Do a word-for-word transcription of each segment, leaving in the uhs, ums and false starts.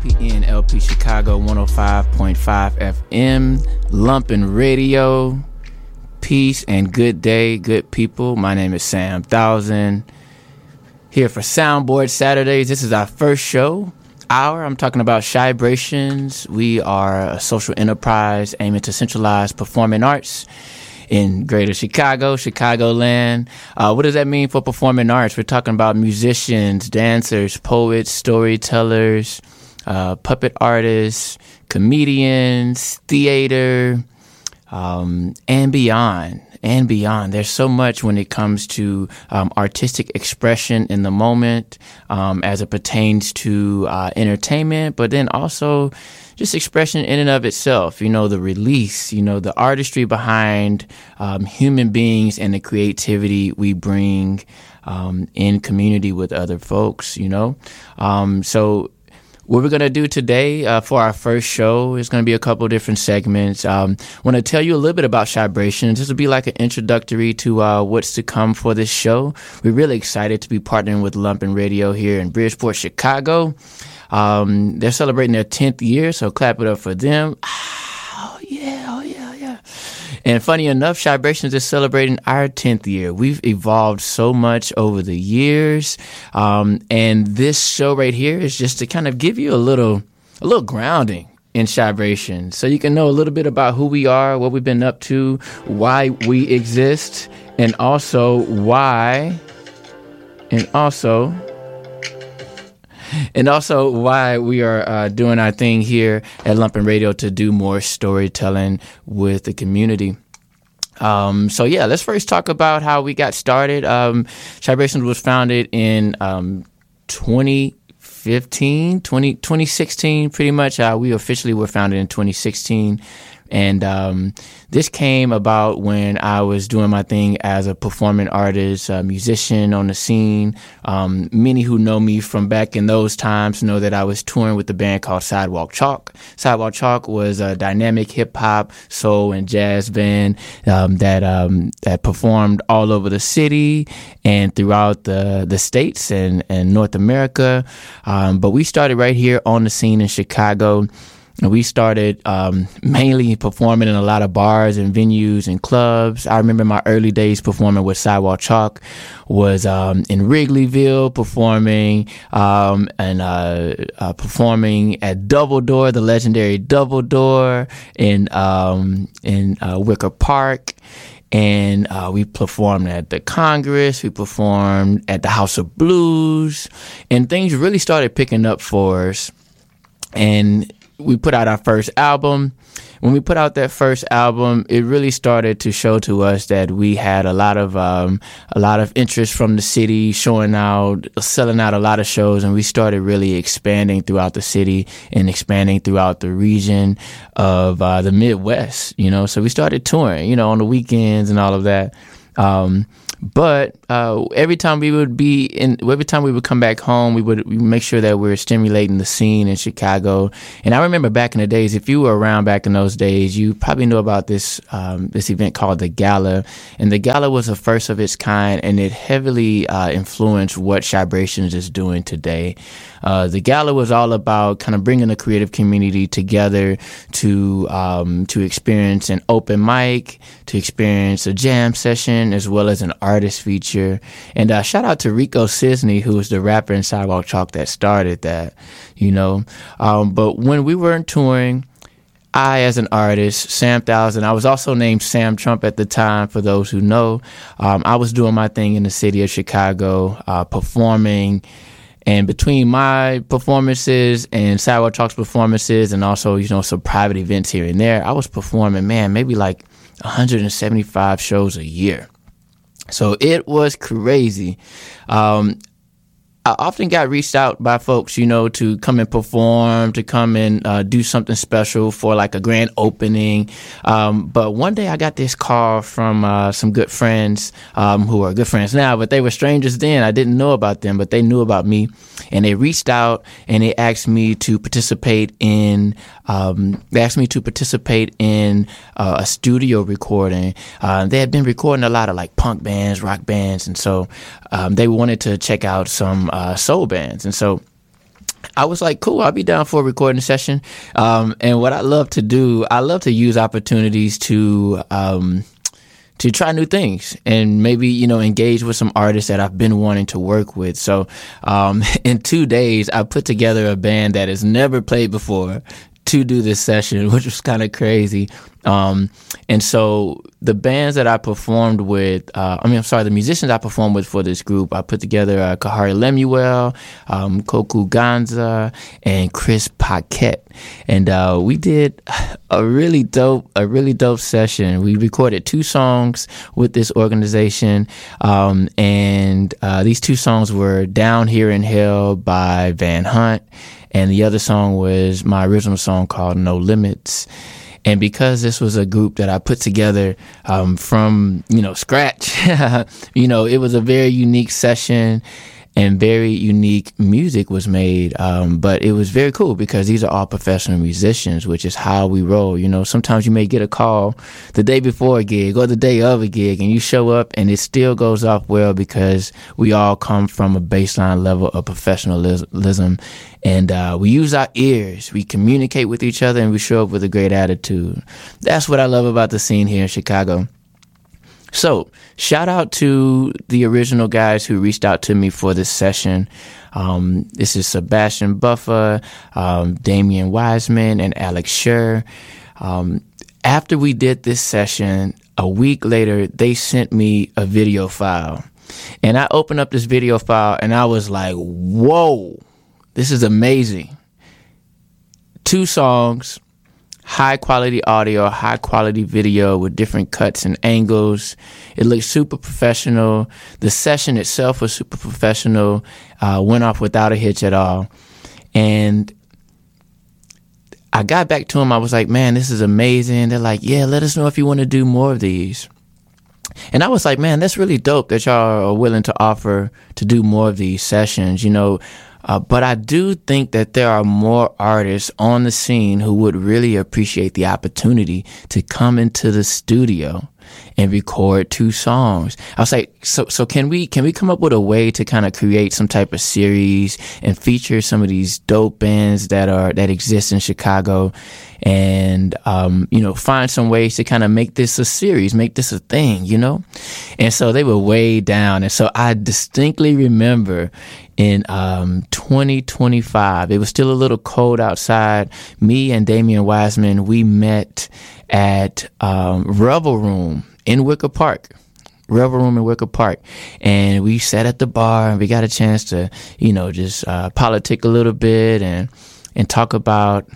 P N L P Chicago one oh five point five F M, Lumpin' Radio. Peace and good day, good people. My name is Sam Thousand. Here for Soundboard Saturdays. This is our first show hour. I'm talking about Shybrations. We are a social enterprise aiming to centralize performing arts in greater Chicago, Chicagoland. Uh, what does that mean for performing arts? We're talking about musicians, dancers, poets, storytellers, uh, puppet artists, comedians, theater, um, and beyond. And beyond. There's so much when it comes to um, artistic expression in the moment um, as it pertains to uh, entertainment, but then also just expression in and of itself, you know, the release, you know, the artistry behind um, human beings and the creativity we bring um, in community with other folks, you know. Um, so what we're going to do today uh, for our first show is going to be a couple different segments. Um, I want to tell you a little bit about Shybrations. This will be like an introductory to uh, what's to come for this show. We're really excited to be partnering with Lumpin' Radio here in Bridgeport, Chicago. Um, they're celebrating their tenth year, so clap it up for them. Oh, yeah, oh, yeah, yeah. And funny enough, Shybrations is celebrating our tenth year. We've evolved so much over the years. Um, and this show right here is just to kind of give you a little, a little grounding in Shybrations, so you can know a little bit about who we are, what we've been up to, why we exist, and also why, and also... And also why we are uh, doing our thing here at Lumpin' Radio to do more storytelling with the community. Um, so yeah, let's first talk about how we got started. Um, Shybrations was founded in um, twenty fifteen, twenty, twenty sixteen, pretty much. Uh, we officially were founded in twenty sixteen. And um, this came about when I was doing my thing as a performing artist, a musician on the scene. Um, many who know me from back in those times know that I was touring with a band called Sidewalk Chalk. Sidewalk Chalk was a dynamic hip-hop, soul, and jazz band um, that um, that performed all over the city and throughout the, the states and, and North America. Um, but we started right here on the scene in Chicago. And we started um, mainly performing in a lot of bars and venues and clubs. I remember my early days performing with Sidewalk Chalk was um, in Wrigleyville, performing um, and uh, uh, performing at Double Door, the legendary Double Door in um, in uh, Wicker Park. And uh, we performed at the Congress. We performed at the House of Blues. And things really started picking up for us. And we put out our first album. When we put out that first album, it really started to show to us that we had a lot of um, a lot of interest from the city, showing out, selling out a lot of shows, and we started really expanding throughout the city and expanding throughout the region of uh, the Midwest. You know, so we started touring, you know, on the weekends and all of that. Um, But uh, every time we would be in, every time we would come back home, we would make sure that we were stimulating the scene in Chicago. And I remember back in the days, if you were around back in those days, you probably knew about this um, this event called the Gala. And the Gala was the first of its kind, and it heavily uh, influenced what Shybrations is doing today. Uh, the Gala was all about kind of bringing the creative community together to um, to experience an open mic, to experience a jam session, as well as an artist feature. And uh, shout out to Rico Cisney, who was the rapper in Sidewalk Chalk that started that, you know. Um, but when we weren't touring, I, as an artist, Sam Thousand, I was also named Sam Trump at the time, for those who know. Um, I was doing my thing in the city of Chicago, uh, performing. And between my performances and Sidewalk Chalk's performances and also, you know, some private events here and there, I was performing, man, maybe like one hundred seventy-five shows a year. So it was crazy. Um, I often got reached out by folks, you know, to come and perform, to come and uh, do something special for like a grand opening. Um, but one day I got this call from uh, some good friends um, who are good friends now, but they were strangers then. I didn't know about them, but they knew about me. And they reached out and they asked me to participate in um, they asked me to participate in uh, a studio recording. Uh, they had been recording a lot of like punk bands, rock bands, and so um, they wanted to check out some uh, soul bands. And so I was like, cool, I'll be down for a recording session. Um, and what I love to do, I love to use opportunities to, um, to try new things and maybe, you know, engage with some artists that I've been wanting to work with. So, um, in two days, I put together a band that has never played before to do this session, which was kind of crazy. Um, and so the bands that I performed with, uh, I mean, I'm sorry, the musicians I performed with for this group, I put together uh, Kahari Lemuel, um, Koku Ganza, and Chris Paquette. And uh, we did a really dope, a really dope session. We recorded two songs with this organization. Um, and uh, these two songs were Down Here in Hell by Van Hunt. And the other song was my original song called No Limits. And because this was a group that I put together um, from, you know, scratch, you know, it was a very unique session and very unique music was made. Um, but it was very cool because these are all professional musicians, which is how we roll. You know, sometimes you may get a call the day before a gig or the day of a gig and you show up and it still goes off well because we all come from a baseline level of professionalism. And uh, we use our ears, we communicate with each other, and we show up with a great attitude. That's what I love about the scene here in Chicago. So, shout out to the original guys who reached out to me for this session. Um, this is Sebastian Buffer, um, Damian Wiseman, and Alex Scher. Um, after we did this session, a week later, they sent me a video file. And I opened up this video file, and I was like, whoa. This is amazing. Two songs, high quality audio, high quality video with different cuts and angles. It looked super professional. The session itself was super professional. Uh, went off without a hitch at all. And I got back to them. I was like, man, this is amazing. They're like, yeah, let us know if you want to do more of these. And I was like, man, that's really dope that y'all are willing to offer to do more of these sessions, you know. Uh, but I do think that there are more artists on the scene who would really appreciate the opportunity to come into the studio and record two songs. I was like, so, so can we, can we come up with a way to kind of create some type of series and feature some of these dope bands that are, that exist in Chicago and, um, you know, find some ways to kind of make this a series, make this a thing, you know? And so they were way down. And so I distinctly remember in, um, twenty twenty-five, it was still a little cold outside. Me and Damian Wiseman, we met at, um, Revel Room in Wicker Park. Revel Room in Wicker Park. And we sat at the bar and we got a chance to, you know, just, uh, politic a little bit and, and talk about,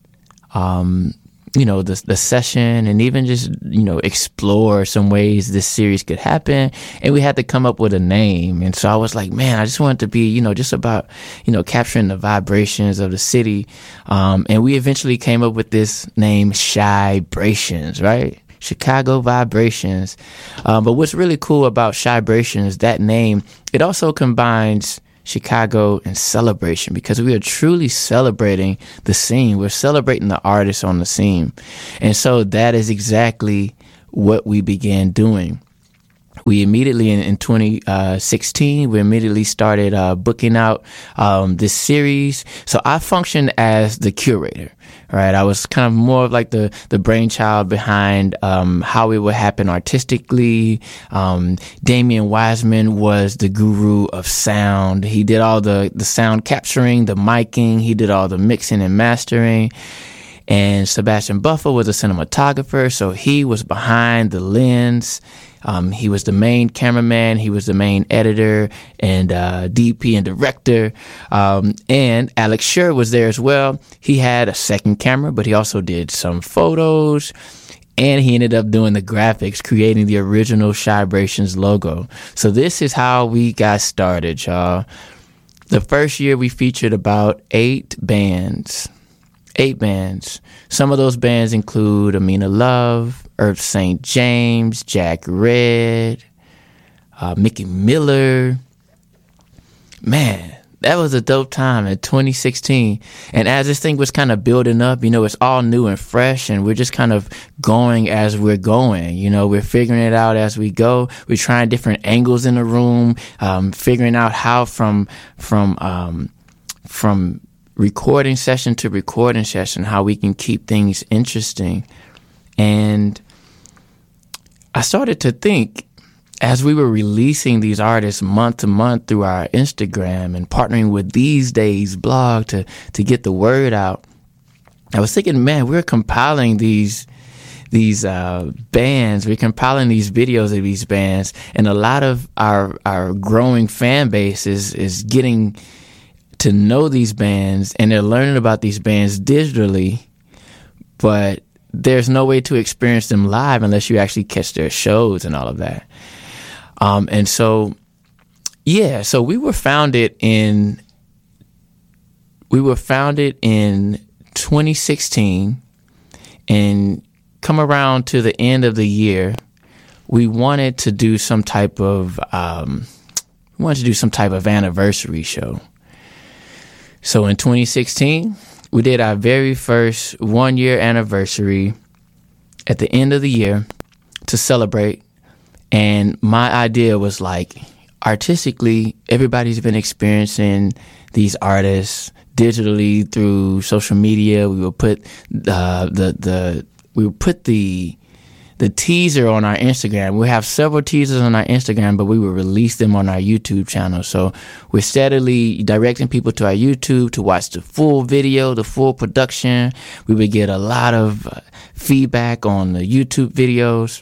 um, you know, the, the session and even just, you know, explore some ways this series could happen. And we had to come up with a name. And so I was like, man, I just want it to be, you know, just about, you know, capturing the vibrations of the city. Um, and we eventually came up with this name, Shybrations, right? Chicago Vibrations. Um, but what's really cool about Shybrations, that name, it also combines Chicago and celebration because we are truly celebrating the scene. We're celebrating the artists on the scene. And so that is exactly what we began doing. We immediately, in, in twenty sixteen, we immediately started uh, booking out um, this series. So I functioned as the curator, right? I was kind of more of like the, the brainchild behind um, how it would happen artistically. Um, Damian Wiseman was the guru of sound. He did all the, the sound capturing, the miking. He did all the mixing and mastering. And Sebastian Buffer was a cinematographer, so he was behind the lens. Um, he was the main cameraman. He was the main editor and uh, D P and director. Um, and Alex Scher was there as well. He had a second camera, but he also did some photos. And he ended up doing the graphics, creating the original Shybrations logo. So this is how we got started, y'all. The first year we featured about eight bands. Eight bands. Some of those bands include Amina Love, Earth Saint James, Jack Red, uh, Mickey Miller. Man, that was a dope time in twenty sixteen. And as this thing was kind of building up, you know, it's all new and fresh, and we're just kind of going as we're going. You know, we're figuring it out as we go. We're trying different angles in the room, um, figuring out how from from um, from recording session to recording session, how we can keep things interesting. And I started to think, as we were releasing these artists month to month through our Instagram and partnering with These Days blog to, to get the word out, I was thinking, man, we're compiling these these uh, bands, we're compiling these videos of these bands, and a lot of our our growing fan base is, is getting to know these bands, and they're learning about these bands digitally, but there's no way to experience them live unless you actually catch their shows and all of that. Um, and so, yeah, so we were founded in, we were founded in twenty sixteen, and come around to the end of the year, we wanted to do some type of, um, we wanted to do some type of anniversary show. So in twenty sixteen, we did our very first one year anniversary at the end of the year to celebrate. And my idea was like, artistically, everybody's been experiencing these artists digitally through social media. We will put uh, the the we will put the the teaser on our Instagram. We have several teasers on our Instagram, but we will release them on our YouTube channel. So we're steadily directing people to our YouTube to watch the full video, the full production. We would get a lot of uh, feedback on the YouTube videos.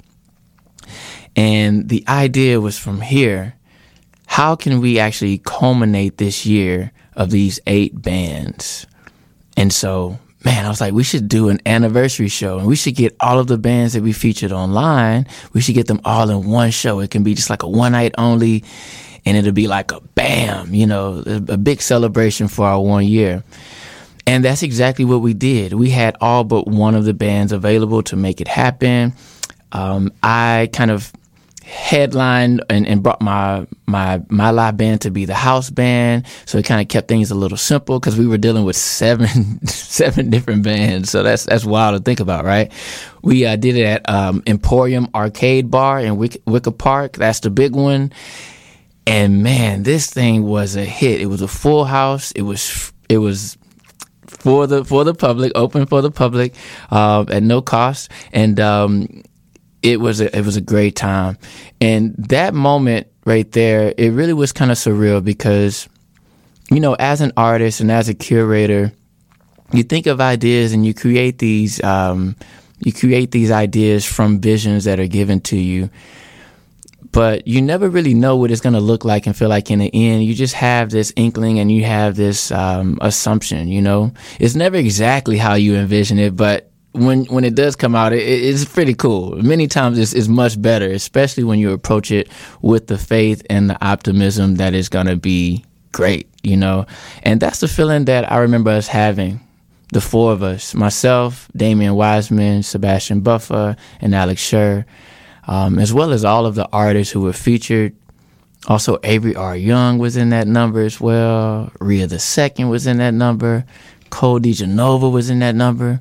And the idea was, from here, how can we actually culminate this year of these eight bands? And so, man, I was like, we should do an anniversary show, and we should get all of the bands that we featured online. We should get them all in one show. It can be just like a one night only, and it'll be like a bam, you know, a, a big celebration for our one year. And that's exactly what we did. We had all but one of the bands available to make it happen. Um, I kind of headlined and, and brought my my my live band to be the house band, so it kind of kept things a little simple because we were dealing with seven seven different bands. So that's that's wild to think about, right? We uh, did it at um, Emporium Arcade Bar in Wick- Wicker Park. That's the big one. And man, this thing was a hit. It was a full house. It was it was for the for the public, open for the public, uh, at no cost. And um, It was a, it was a great time. And that moment right there, it really was kind of surreal because, you know, as an artist and as a curator, you think of ideas and you create these, um, you create these ideas from visions that are given to you. But you never really know what it's going to look like and feel like in the end. You just have this inkling and you have this um, assumption, you know. It's never exactly how you envision it, but When when it does come out, it, it's pretty cool. Many times it's, it's much better, especially when you approach it with the faith and the optimism that it's going to be great, you know. And that's the feeling that I remember us having, the four of us, myself, Damian Wiseman, Sebastian Buffer, and Alex Scher, um, as well as all of the artists who were featured. Also, Avery R. Young was in that number as well. Rhea the Second was in that number. Cole DeGenova was in that number.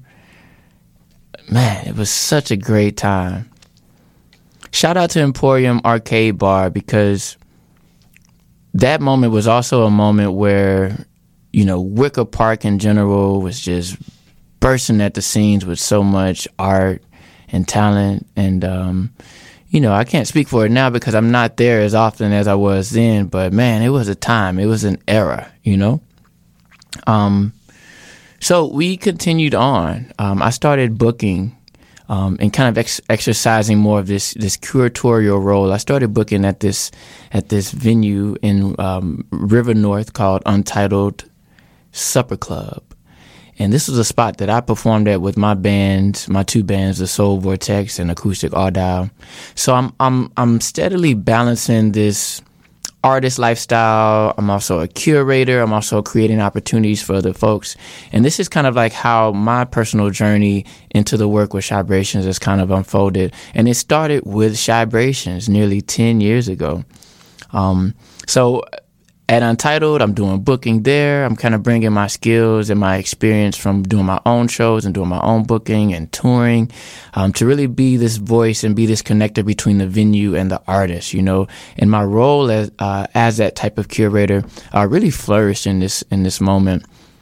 Man, it was such a great time. Shout out to Emporium Arcade Bar, because that moment was also a moment where, you know, Wicker Park in general was just bursting at the seams with so much art and talent. And, um, you know, I can't speak for it now because I'm not there as often as I was then. But, man, it was a time. It was an era, you know. Um. So we continued on. Um, I started booking um, and kind of ex- exercising more of this this curatorial role. I started booking at this at this venue in um, River North called Untitled Supper Club, and this was a spot that I performed at with my band, my two bands, the Soul Vortex and Acoustic Audile. So I'm I'm I'm steadily balancing this artist lifestyle. I'm also a curator. I'm also creating opportunities for other folks. And this is kind of like how my personal journey into the work with Shybrations has kind of unfolded. And it started with Shybrations nearly ten years ago. Um, so at Untitled, I'm doing booking there. I'm kind of bringing my skills and my experience from doing my own shows and doing my own booking and touring um, to really be this voice and be this connector between the venue and the artist, you know. And my role as uh, as that type of curator uh, really flourished in this in this moment.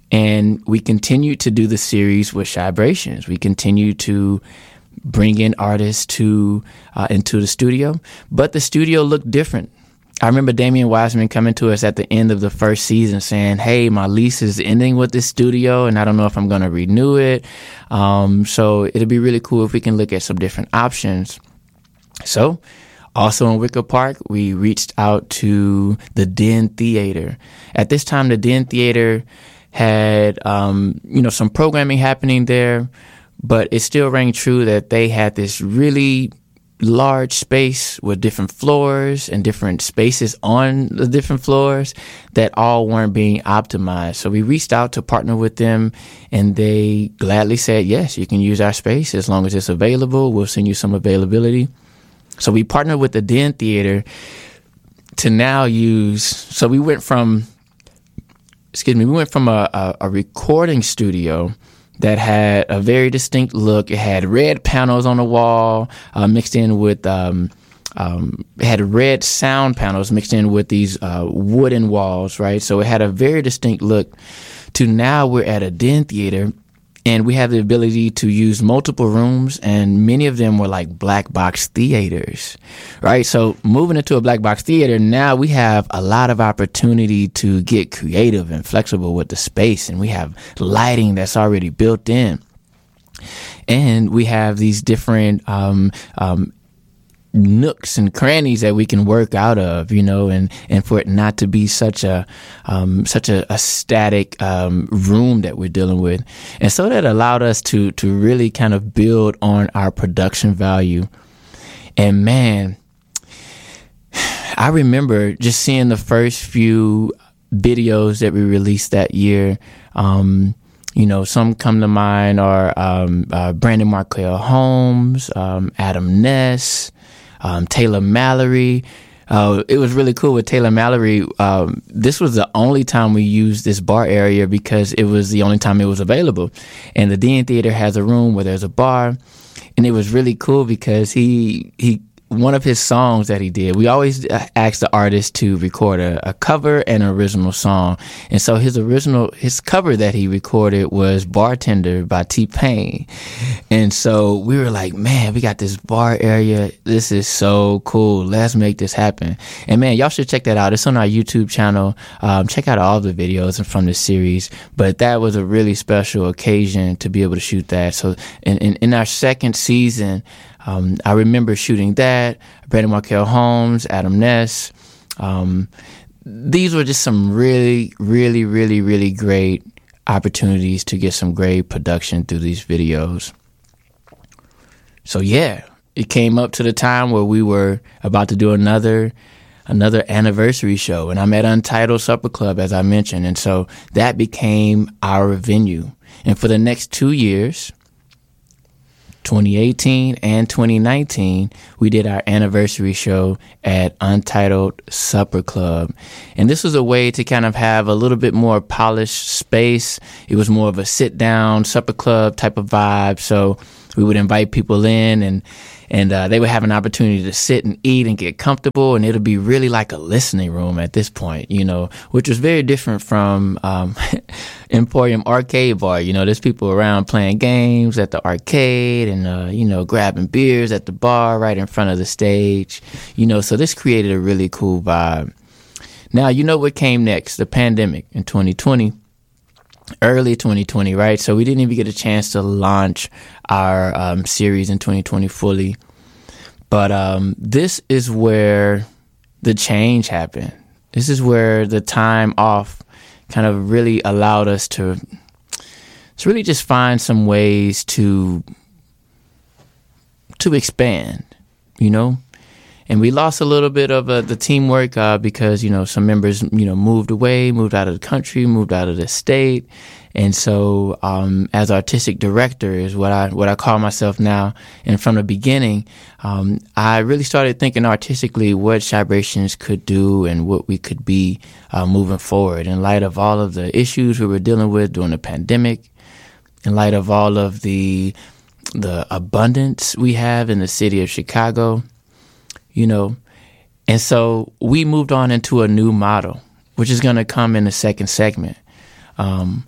And we continued to do the series with Shybrations. We continued to bring in artists to uh, into the studio, but the studio looked different. I remember Damian Wiseman coming to us at the end of the first season saying, hey, my lease is ending with this studio and I don't know if I'm going to renew it. Um, so it'd be really cool if we can look at some different options. So also in Wicker Park, we reached out to the Den Theater. At this time, the Den Theater had, um, you know, some programming happening there, but it still rang true that they had this really large space with different floors and different spaces on the different floors that all weren't being optimized. So we reached out to partner with them, and they gladly said, yes, you can use our space as long as it's available. We'll send you some availability. So we partnered with the Den Theater to now use, so we went from, excuse me, we went from a, a, a recording studio that had a very distinct look. It had red panels on the wall, uh, mixed in with, um, um, it had red sound panels mixed in with these uh, wooden walls, right? So it had a very distinct look. To now we're at a Den Theater, and we have the ability to use multiple rooms, and many of them were like black box theaters, right? So moving into a black box theater, now we have a lot of opportunity to get creative and flexible with the space, and we have lighting that's already built in. And we have these different um, um, nooks and crannies that we can work out of, you know, and, and for it not to be such a um, such a, a static um, room that we're dealing with. And so that allowed us to to really kind of build on our production value. And man, I remember just seeing the first few videos that we released that year. Um, you know, some come to mind are um, uh, Brandon Markel Holmes, um, Adam Ness, Um, Taylor Mallory. Uh, it was really cool with Taylor Mallory. Um, this was the only time we used this bar area because it was the only time it was available. And the Den Theater has a room where there's a bar. And it was really cool because he, he, one of his songs that he did, we always asked the artist to record a, a cover and an original song. And so his original, his cover that he recorded was Bartender by T-Pain. And so we were like, man, we got this bar area. This is so cool. Let's make this happen. And man, y'all should check that out. It's on our YouTube channel. Um, check out all the videos from this series. But that was a really special occasion to be able to shoot that. So in, in, in our second season, Um, I remember shooting that, Brandon Markel Holmes, Adam Ness. Um, these were just some really, really, really, really great opportunities to get some great production through these videos. So yeah, it came up to the time where we were about to do another another anniversary show, and I'm at Untitled Supper Club, as I mentioned, and so that became our venue. And for the next two years, twenty eighteen and twenty nineteen, we did our anniversary show at Untitled Supper Club. And this was a way to kind of have a little bit more polished space. It was more of a sit-down supper club type of vibe. So we would invite people in, and and uh, they would have an opportunity to sit and eat and get comfortable, and it'll be really like a listening room at this point, you know, which was very different from um, Emporium Arcade Bar. You know, there's people around playing games at the arcade and, uh, you know, grabbing beers at the bar right in front of the stage, you know, so this created a really cool vibe. Now, you know what came next? The pandemic in twenty twenty. Early twenty twenty, right? So we didn't even get a chance to launch our um, series in twenty twenty fully. But um, this is where the change happened. This is where the time off kind of really allowed us to, to really just find some ways to to expand, you know? And we lost a little bit of uh, the teamwork uh, because, you know, some members, you know, moved away, moved out of the country, moved out of the state. And so um, as artistic director is what I what I call myself now. And from the beginning, um, I really started thinking artistically what Shybrations could do and what we could be uh, moving forward in light of all of the issues we were dealing with during the pandemic, in light of all of the the abundance we have in the city of Chicago. You know, and so we moved on into a new model, which is going to come in the second segment. Um,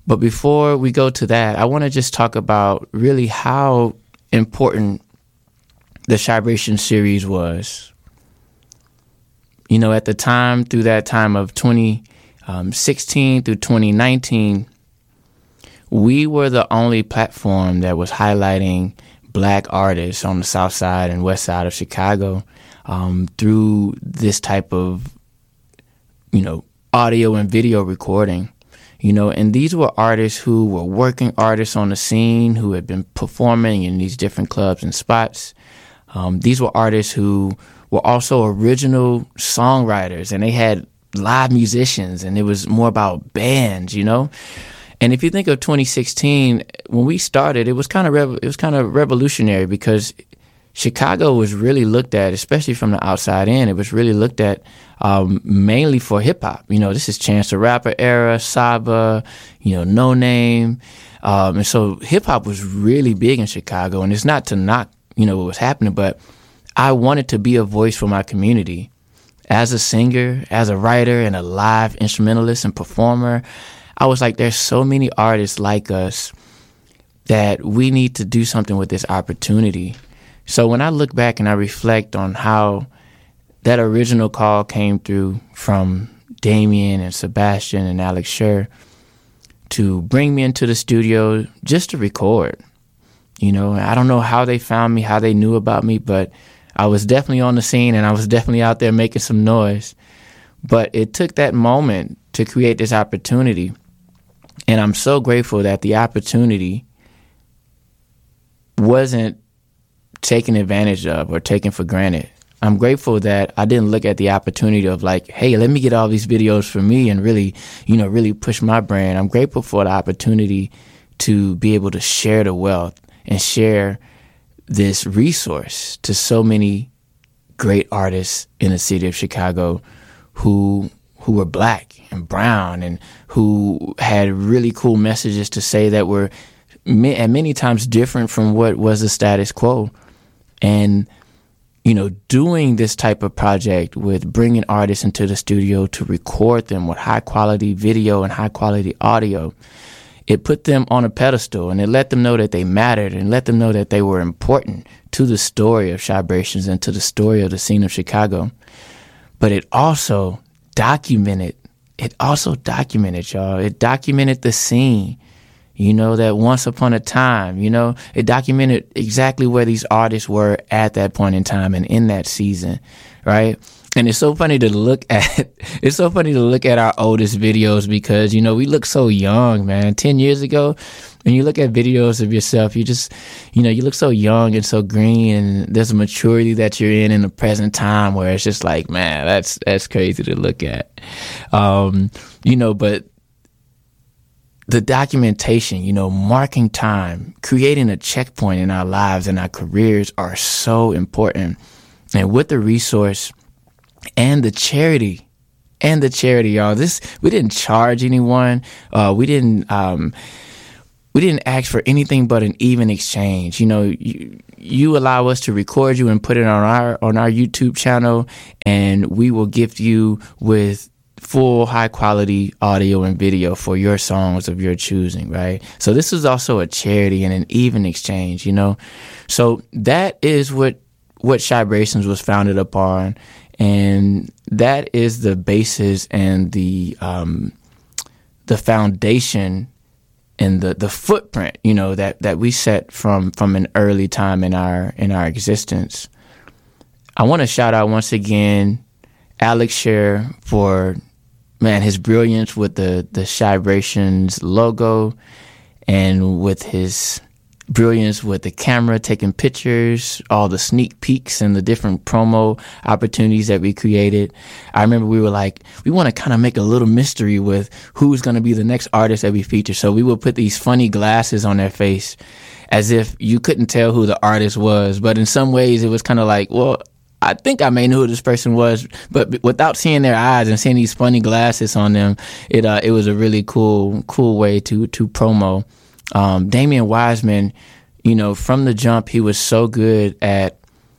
But before we go to that, I want to just talk about really how important the Chibration series was. You know, at the time, through that time of twenty sixteen through twenty nineteen, we were the only platform that was highlighting Black artists on the South Side and West Side of Chicago um, through this type of, you know, audio and video recording. You know, and these were artists who were working artists on the scene who had been performing in these different clubs and spots. Um, these were artists who were also original songwriters, and they had live musicians, and it was more about bands, you know. And if you think of twenty sixteen, when we started, it was kind of rev- it was kind of revolutionary because Chicago was really looked at, especially from the outside in, it was really looked at um, mainly for hip hop. You know, this is Chance the Rapper era, Saba, you know, No Name. Um, and so hip hop was really big in Chicago. And it's not to knock, you know, what was happening, but I wanted to be a voice for my community. As a singer, as a writer, and a live instrumentalist and performer, I was like, there's so many artists like us that we need to do something with this opportunity. So when I look back and I reflect on how that original call came through from Damien and Sebastian and Alex Sher to bring me into the studio just to record, you know, I don't know how they found me, how they knew about me, but I was definitely on the scene and I was definitely out there making some noise. But it took that moment to create this opportunity. And I'm so grateful that the opportunity wasn't taken advantage of or taken for granted. I'm grateful that I didn't look at the opportunity of like, hey, let me get all these videos for me and really, you know, really push my brand. I'm grateful for the opportunity to be able to share the wealth and share this resource to so many great artists in the city of Chicago who who were Black and brown and who had really cool messages to say that were at many times different from what was the status quo. And, you know, doing this type of project with bringing artists into the studio to record them with high quality video and high quality audio, it put them on a pedestal and it let them know that they mattered and let them know that they were important to the story of Chibrations and to the story of the scene of Chicago. But it also documented, it also documented, y'all. It documented the scene. You know, that once upon a time, you know, it documented exactly where these artists were at that point in time and in that season, right? And it's so funny to look at, it's so funny to look at our oldest videos because, you know, we look so young, man. Ten years ago, when you look at videos of yourself, you just, you know, you look so young and so green, and there's a maturity that you're in in the present time where it's just like, man, that's, that's crazy to look at. Um, you know, but the documentation, you know, marking time, creating a checkpoint in our lives and our careers are so important. And with the resource and the charity, and the charity, y'all, this, we didn't charge anyone. Uh, we didn't, um, we didn't ask for anything but an even exchange. You know, you, you allow us to record you and put it on our, on our YouTube channel, and we will gift you with full high quality audio and video for your songs of your choosing, right? So this is also a charity and an even exchange, you know? So that is what, what Chibrations was founded upon. And that is the basis and the, um, the foundation and the, the footprint, you know, that, that we set from, from an early time in our, in our existence. I want to shout out once again, Alex Sher for, man, his brilliance with the, the Chibrations logo and with his brilliance with the camera, taking pictures, all the sneak peeks and the different promo opportunities that we created. I remember we were like, we want to kind of make a little mystery with who's going to be the next artist that we feature. So we would put these funny glasses on their face as if you couldn't tell who the artist was. But in some ways it was kind of like, well, I think I may know who this person was, but without seeing their eyes and seeing these funny glasses on them, it uh, it was a really cool cool way to to promo. Um, Damien Wiseman, you know, from the jump, he was so good at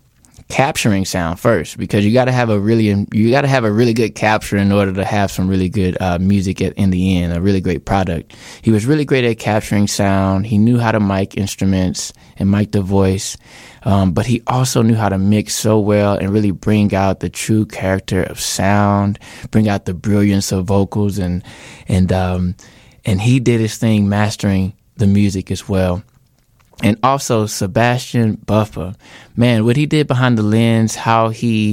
capturing sound first, because you got to have a really you got to have a really good capture in order to have some really good uh, music at, in the end, a really great product. He was really great at capturing sound. He knew how to mic instruments and mic the voice, um, but he also knew how to mix so well and really bring out the true character of sound, bring out the brilliance of vocals, and and um, and he did his thing mastering the music as well. And also Sebastian Buffer, man, what he did behind the lens, how he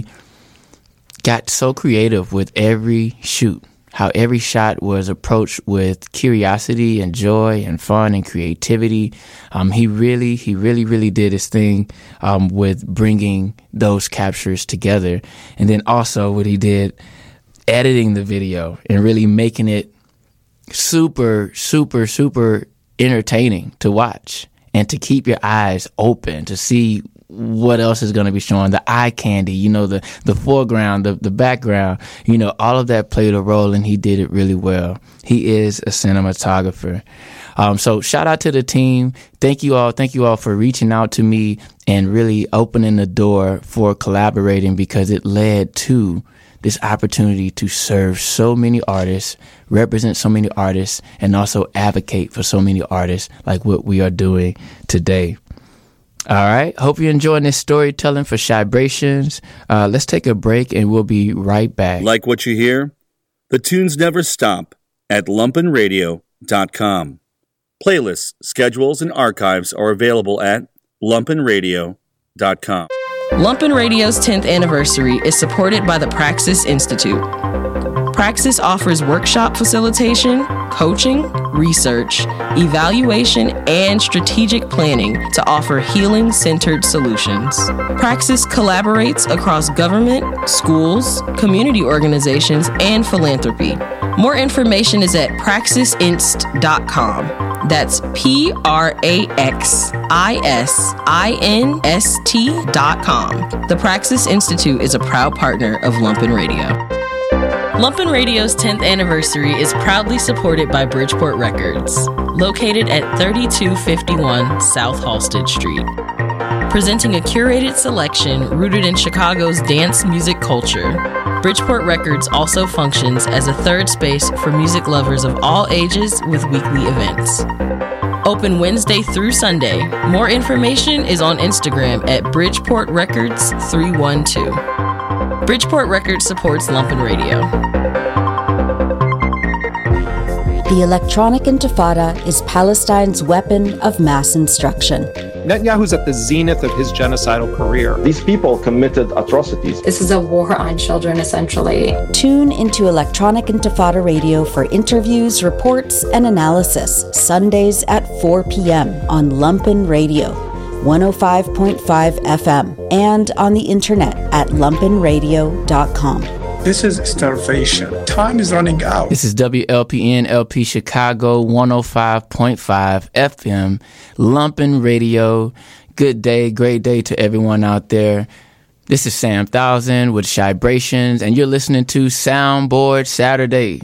got so creative with every shoot, how every shot was approached with curiosity and joy and fun and creativity. Um, he really, he really, really did his thing um, with bringing those captures together. And then also what he did, editing the video and really making it super, super, super entertaining to watch. And to keep your eyes open to see what else is going to be showing, the eye candy, you know, the, the foreground, the, the background, you know, all of that played a role, and he did it really well. He is a cinematographer. Um, so shout out to the team. Thank you all. Thank you all for reaching out to me and really opening the door for collaborating, because it led to this opportunity to serve so many artists, represent so many artists, and also advocate for so many artists like what we are doing today. All right. Hope you're enjoying this storytelling for Shybrations. Uh, let's take a break and we'll be right back. Like what you hear? The tunes never stop at lumpen radio dot com. Playlists, schedules, and archives are available at lumpen radio dot com. Lumpen Radio's tenth anniversary is supported by the Praxis Institute. Praxis offers workshop facilitation, coaching, research, evaluation, and strategic planning to offer healing-centered solutions. Praxis collaborates across government, schools, community organizations, and philanthropy. More information is at praxis inst dot com. That's P R A X I S I N S T dot com. The Praxis Institute is a proud partner of Lumpen Radio. Lumpen Radio's tenth anniversary is proudly supported by Bridgeport Records, located at thirty-two fifty-one South Halsted Street. Presenting a curated selection rooted in Chicago's dance music culture, Bridgeport Records also functions as a third space for music lovers of all ages with weekly events. Open Wednesday through Sunday. More information is on Instagram at Bridgeport Records three one two. Bridgeport Records supports Lumpen Radio. The electronic intifada is Palestine's weapon of mass instruction. Netanyahu's at the zenith of his genocidal career. These people committed atrocities. This is a war on children, essentially. Tune into Electronic Intifada Radio for interviews, reports, and analysis, Sundays at four p.m. on Lumpen Radio, one oh five point five F M, and on the internet at lumpen radio dot com. This is starvation. Time is running out. This is W L P N L P Chicago, one oh five point five F M, Lumpen Radio. Good day, great day to everyone out there. This is Sam Thousand with Shybrations, and you're listening to Soundboard Saturday.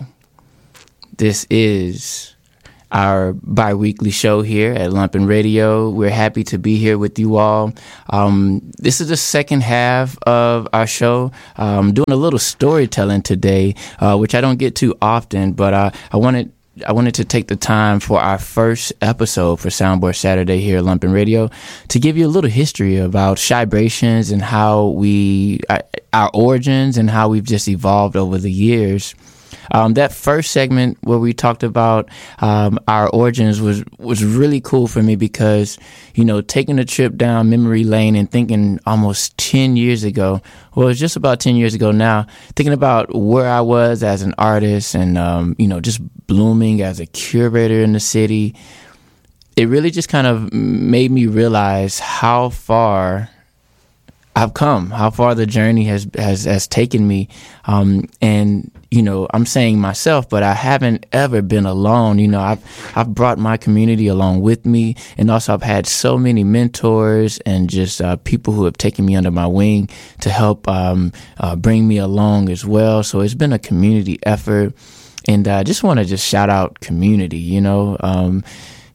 This is our bi-weekly show here at Lumpen Radio. We're happy to be here with you all. Um, this is the second half of our show. I'm doing a little storytelling today, uh, which I don't get to often, but uh, I wanted I wanted to take the time for our first episode for Soundboard Saturday here at Lumpen Radio to give you a little history about Shybrations and how we, our origins and how we've just evolved over the years. Um, that first segment where we talked about um, our origins was, was really cool for me because, you know, taking a trip down memory lane and thinking almost ten years ago, well, it's just about ten years ago now, thinking about where I was as an artist and, um, you know, just blooming as a curator in the city. It really just kind of made me realize how far I've come, how far the journey has has, has taken me. Um, and, you know, I'm saying myself, but I haven't ever been alone. You know, I've I've brought my community along with me. And also I've had so many mentors and just uh, people who have taken me under my wing to help um, uh, bring me along as well. So it's been a community effort. And I uh, just want to just shout out community, you know. Um,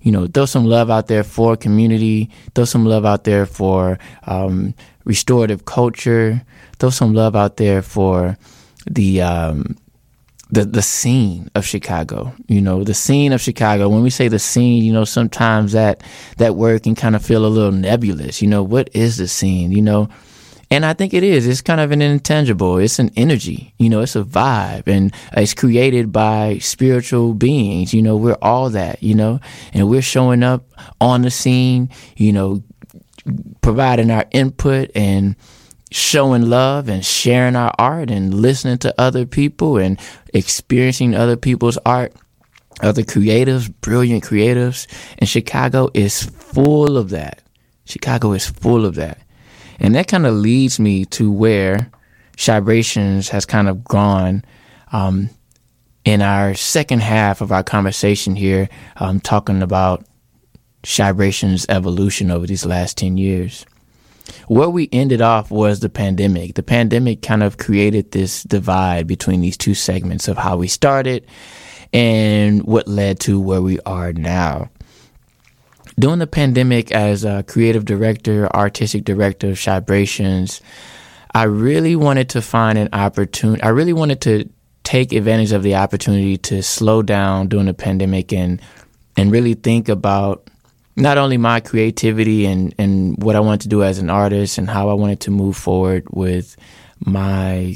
you know, throw some love out there for community, throw some love out there for um, restorative culture, throw some love out there for the um, the the scene of Chicago. You know, the scene of Chicago. When we say the scene, you know, sometimes that that word can kind of feel a little nebulous. You know, what is the scene? You know, and I think it is. It's kind of an intangible. It's an energy. You know, it's a vibe, and it's created by spiritual beings. You know, we're all that. You know, and we're showing up on the scene. You know, providing our input and showing love and sharing our art and listening to other people and experiencing other people's art, other creatives, brilliant creatives. And Chicago is full of that. Chicago is full of that. And that kind of leads me to where Chibrations has kind of gone um, in our second half of our conversation here, um, talking about Chibrations' evolution over these last ten years. Where we ended off was the pandemic. The pandemic kind of created this divide between these two segments of how we started and what led to where we are now. During the pandemic, as a creative director, artistic director of Chibrations, I really wanted to find an opportunity. I really wanted to take advantage of the opportunity to slow down during the pandemic and and really think about not only my creativity and, and what I wanted to do as an artist and how I wanted to move forward with my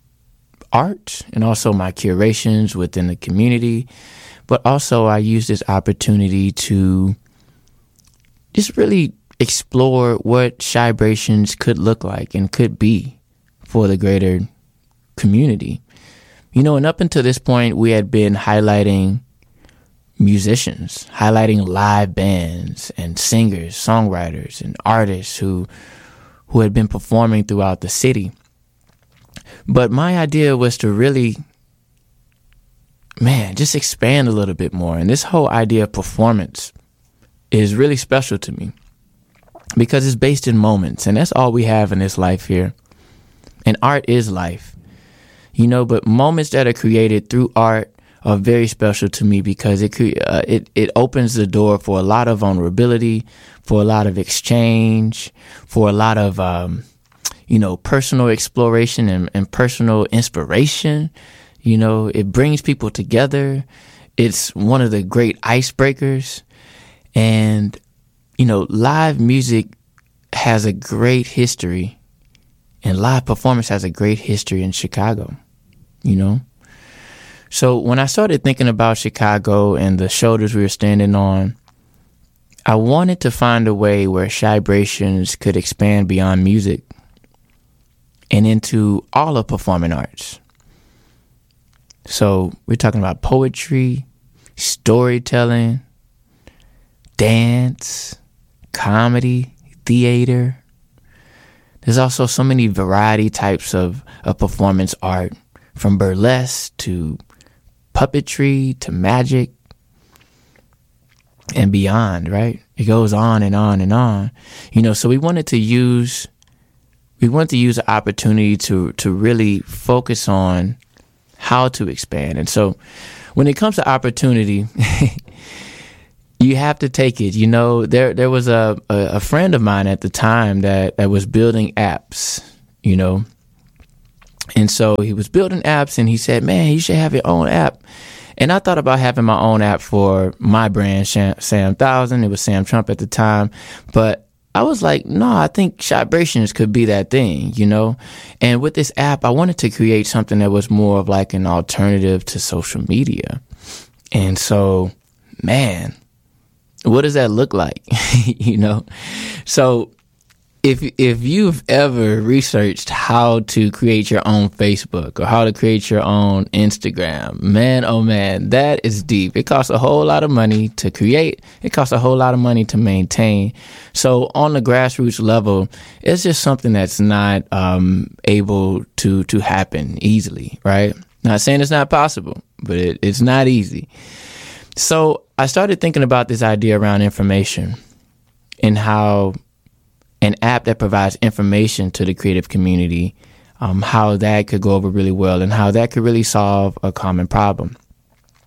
art and also my curations within the community, but also I used this opportunity to just really explore what Chibrations could look like and could be for the greater community. You know, and up until this point, we had been highlighting musicians, highlighting live bands and singers, songwriters, and artists who who had been performing throughout the city. But my idea was to really, man, just expand a little bit more. And this whole idea of performance is really special to me because it's based in moments, and that's all we have in this life here. And art is life, you know, but moments that are created through art are very special to me because it uh, it it opens the door for a lot of vulnerability, for a lot of exchange, for a lot of um, you know personal exploration and, and personal inspiration. You know, it brings people together. It's one of the great icebreakers, and you know, live music has a great history, and live performance has a great history in Chicago. You know. So when I started thinking about Chicago and the shoulders we were standing on, I wanted to find a way where Chibrations could expand beyond music and into all of performing arts. So we're talking about poetry, storytelling, dance, comedy, theater. There's also so many variety types of, of performance art, from burlesque to puppetry to magic and beyond, right? It goes on and on and on. You know, so we wanted to use we wanted to use the opportunity to to really focus on how to expand. And so when it comes to opportunity, you have to take it. You know, there there was a, a, a friend of mine at the time that, that was building apps, you know. And so he was building apps and he said, man, you should have your own app. And I thought about having my own app for my brand, Sam Thousand. It was Sam Trump at the time. But I was like, no, I think Chibrations could be that thing, you know. And with this app, I wanted to create something that was more of like an alternative to social media. And so, man, what does that look like? You know? So If if you've ever researched how to create your own Facebook or how to create your own Instagram, man, oh man, that is deep. It costs a whole lot of money to create. It costs a whole lot of money to maintain. So on the grassroots level, it's just something that's not um, able to to happen easily, right? Not saying it's not possible, but it, it's not easy. So I started thinking about this idea around information and how an app that provides information to the creative community, um, how that could go over really well and how that could really solve a common problem.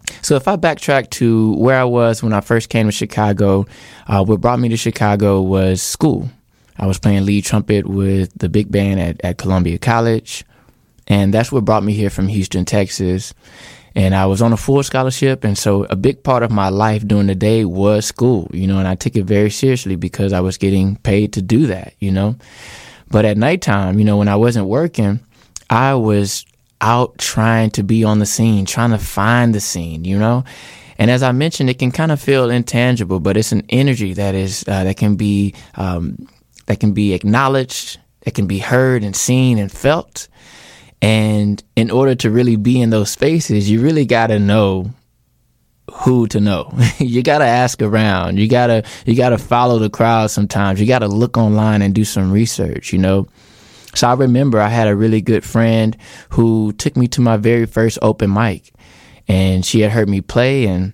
So if I backtrack to where I was when I first came to Chicago, uh, what brought me to Chicago was school. I was playing lead trumpet with the big band at, at Columbia College, and that's what brought me here from Houston, Texas. And I was on a full scholarship, and so a big part of my life during the day was school, you know, and I took it very seriously because I was getting paid to do that, you know. But at nighttime, you know, when I wasn't working, I was out trying to be on the scene, trying to find the scene, you know. And as I mentioned, it can kind of feel intangible, but it's an energy that is uh, that can be um, that can be acknowledged, that can be heard and seen and felt. And in order to really be in those spaces, you really got to know who to know. You got to ask around. You got to you got to follow the crowd sometimes. You got to look online and do some research, you know. So I remember I had a really good friend who took me to my very first open mic, and she had heard me play, and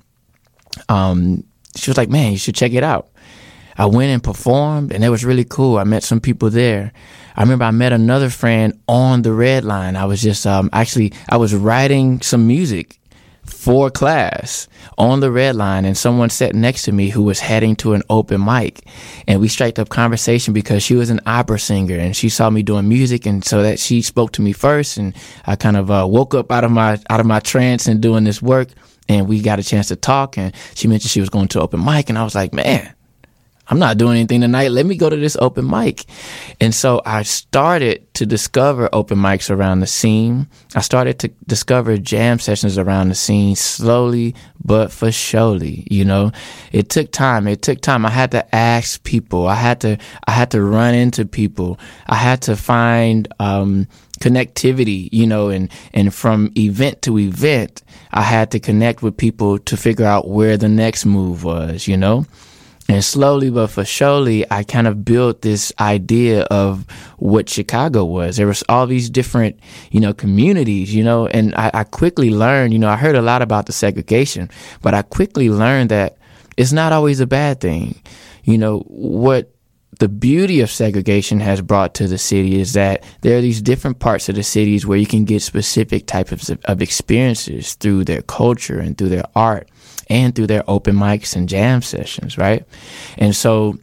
um, she was like, man, you should check it out. I went and performed, and it was really cool. I met some people there. I remember I met another friend on the Red Line. I was just, um, actually, I was writing some music for class on the Red Line, and someone sat next to me who was heading to an open mic, and we striked up conversation because she was an opera singer, and she saw me doing music, and so that she spoke to me first, and I kind of uh, woke up out of my out of my trance and doing this work, and we got a chance to talk, and she mentioned she was going to open mic, and I was like, man, I'm not doing anything tonight. Let me go to this open mic. And so I started to discover open mics around the scene. I started to discover jam sessions around the scene slowly, but for surely, you know. It took time. It took time. I had to ask people. I had to, I had to run into people. I had to find, um, connectivity, you know, and, and from event to event, I had to connect with people to figure out where the next move was, you know. And slowly but for surely, I kind of built this idea of what Chicago was. There was all these different, you know, communities, you know, and I, I quickly learned, you know, I heard a lot about the segregation, but I quickly learned that it's not always a bad thing. You know, what the beauty of segregation has brought to the city is that there are these different parts of the cities where you can get specific types of, of experiences through their culture and through their art and through their open mics and jam sessions, right? And so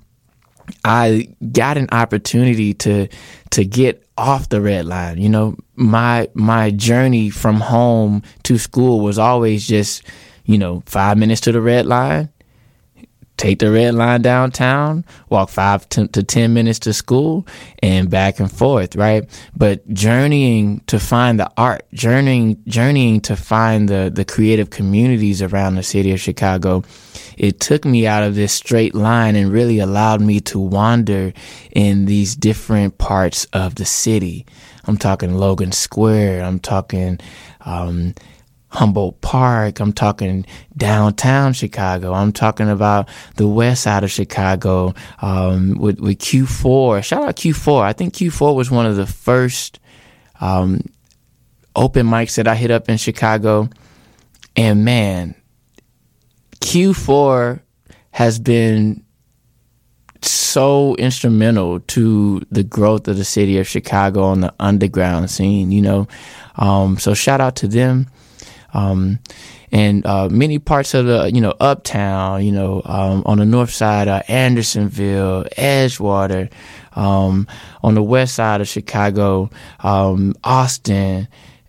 I got an opportunity to to get off the Red Line. You know, my my journey from home to school was always just, you know, five minutes to the Red Line, take the Red Line downtown, walk five to, to ten minutes to school, and back and forth, right? But journeying to find the art, journeying journeying to find the the creative communities around the city of Chicago, it took me out of this straight line and really allowed me to wander in these different parts of the city. I'm talking Logan Square. I'm talking um Humboldt Park. I'm talking downtown Chicago. I'm talking about the west side of Chicago, um, with, with Q four. Shout out Q four. I think Q four was one of the first um, open mics that I hit up in Chicago. And man, Q four has been so instrumental to the growth of the city of Chicago on the underground scene, you know. Um, so shout out to them. Um, and, uh, many parts of the, you know, uptown, you know, um, on the north side, uh, Andersonville, Edgewater, um, on the west side of Chicago, um, Austin,